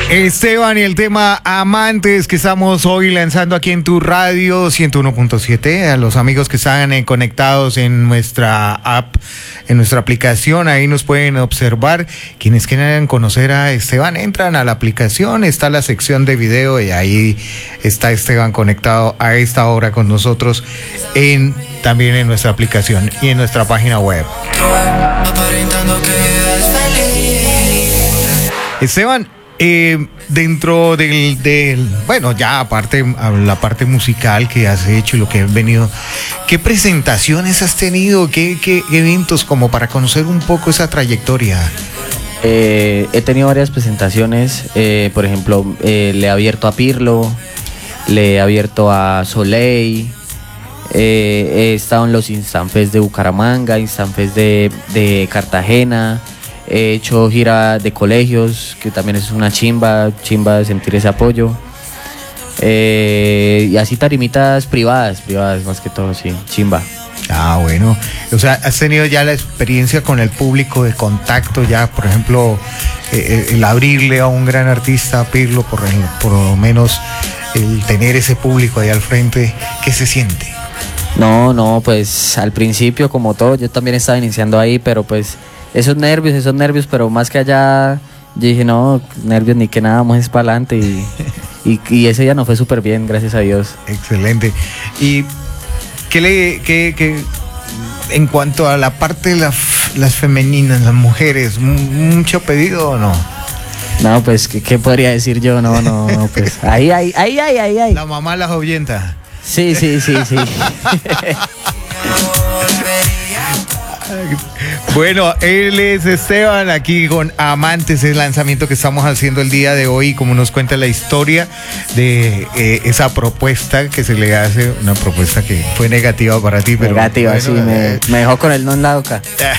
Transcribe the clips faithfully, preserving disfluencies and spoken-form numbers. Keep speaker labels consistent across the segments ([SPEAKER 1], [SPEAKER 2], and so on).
[SPEAKER 1] Esteban y el tema Amantes que estamos hoy lanzando aquí en tu radio ciento uno punto siete. A los amigos que están eh, conectados en nuestra app, en nuestra aplicación, ahí nos pueden observar. Quienes quieran conocer a Esteban, entran a la aplicación, está la sección de video y ahí está Esteban conectado a esta hora con nosotros en también en nuestra aplicación y en nuestra página web. Esteban, Eh, dentro del, del, bueno, ya aparte, la parte musical que has hecho y lo que has venido, ¿qué presentaciones has tenido? ¿Qué, qué eventos como para conocer un poco esa trayectoria?
[SPEAKER 2] Eh, he tenido varias presentaciones, eh, por ejemplo, eh, le he abierto a Pirlo, le he abierto a Soleil, eh, he estado en los Instanfest de Bucaramanga, Instanfest de, de Cartagena. He hecho gira de colegios, que también es una chimba, chimba de sentir ese apoyo. Eh, y así tarimitas privadas, privadas más que todo, sí, chimba.
[SPEAKER 1] Ah, bueno. O sea, ¿has tenido ya la experiencia con el público de contacto ya, por ejemplo, eh, el abrirle a un gran artista, Pirlo, por, el, por lo menos el tener ese público ahí al frente, ¿qué se siente?
[SPEAKER 2] No, no, pues al principio como todo, yo también estaba iniciando ahí, pero pues esos nervios, esos nervios, pero más que allá, yo dije, no, nervios ni que nada, vamos es para adelante. Y, y, y ese día nos fue súper bien, gracias a Dios.
[SPEAKER 1] Excelente. ¿Y qué le, qué, qué, en cuanto a la parte de la, las femeninas, las mujeres, mucho pedido o no?
[SPEAKER 2] No, pues, ¿qué, qué podría decir yo? No, no, no, pues, ahí, ahí, ahí, ahí, ahí, ahí.
[SPEAKER 1] La mamá las ahuyenta.
[SPEAKER 2] Sí, sí, sí, sí.
[SPEAKER 1] Bueno, él es Esteban, aquí con Amantes, el lanzamiento que estamos haciendo el día de hoy, como nos cuenta la historia de eh, esa propuesta que se le hace, una propuesta que fue negativa para ti, pero
[SPEAKER 2] negativa,
[SPEAKER 1] bueno,
[SPEAKER 2] sí, me,
[SPEAKER 1] eh,
[SPEAKER 2] me dejó con el no en la boca. Eh.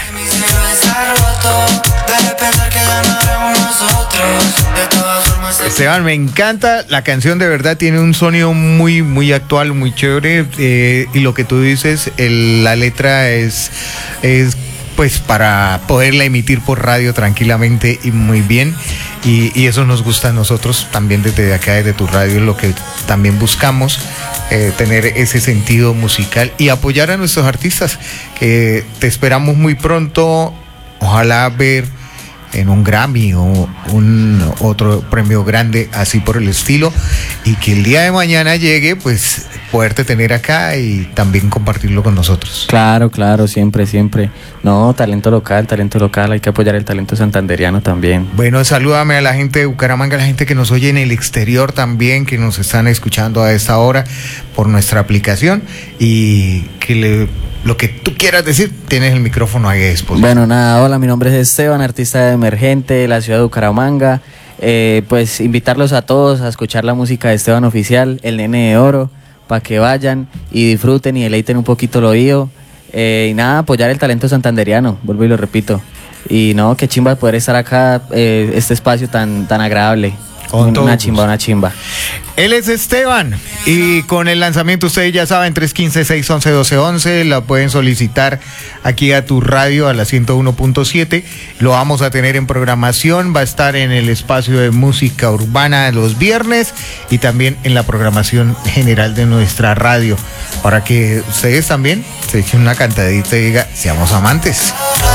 [SPEAKER 1] Esteban, me encanta la canción, de verdad tiene un sonido muy muy actual, muy chévere, eh, y lo que tú dices, el, la letra es, es pues para poderla emitir por radio tranquilamente y muy bien, y, y eso nos gusta a nosotros también desde acá, desde tu radio, lo que también buscamos, eh, tener ese sentido musical y apoyar a nuestros artistas, que te esperamos muy pronto, ojalá ver en un Grammy o un otro premio grande así por el estilo, y que el día de mañana llegue, pues poderte tener acá y también compartirlo con nosotros.
[SPEAKER 2] Claro, claro, siempre, siempre. No, talento local, talento local, hay que apoyar el talento santanderiano también.
[SPEAKER 1] Bueno, salúdame a la gente de Bucaramanga, a la gente que nos oye en el exterior también, que nos están escuchando a esta hora por nuestra aplicación, y que le... lo que tú quieras decir, tienes el micrófono ahí dispuesto.
[SPEAKER 2] Bueno, nada, hola, mi nombre es Esteban, artista emergente de la ciudad de Bucaramanga. Eh, pues invitarlos a todos a escuchar la música de Esteban Oficial, El Nene de Oro, para que vayan y disfruten y deleiten un poquito el oído. Eh, y nada, apoyar el talento santanderiano, vuelvo y lo repito. Y no, qué chimba poder estar acá, eh, este espacio tan, tan agradable. Con una chimba, una chimba.
[SPEAKER 1] Él es Esteban y con el lanzamiento ustedes ya saben, tres uno cinco, seis uno uno, uno dos once, la pueden solicitar aquí a tu radio a la ciento uno punto siete. Lo vamos a tener en programación, va a estar en el espacio de música urbana los viernes y también en la programación general de nuestra radio, para que ustedes también se echen una cantadita y digan, seamos amantes.